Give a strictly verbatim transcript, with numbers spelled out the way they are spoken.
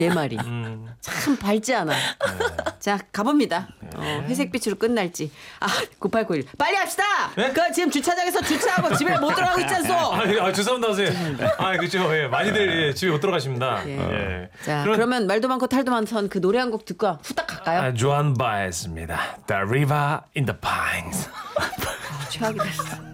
내 말이. 음. 참 밝지 않아. 네. 자, 가봅니다. 어, 회색빛으로 끝날지. 아, 구팔구일. 빨리 합시다! 네? 그 지금 주차장에서 주차하고 집에 못 들어가고 있잖소! 아, 아 죄송합니다 선생님. 아 그렇죠. 예, 많이들 예, 집에 못 들어가십니다. 예. 예. 자, 그럼- 그러면 말도 많고 탈도 많던 그 노래 한 곡 듣고 후딱 갈까요? 아, 조한 바에스입니다. The River in the Pines. 최악이다.